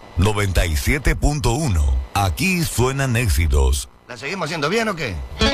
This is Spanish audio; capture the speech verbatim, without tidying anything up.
noventa y siete punto uno. Aquí suenan éxitos. ¿La seguimos haciendo bien o qué?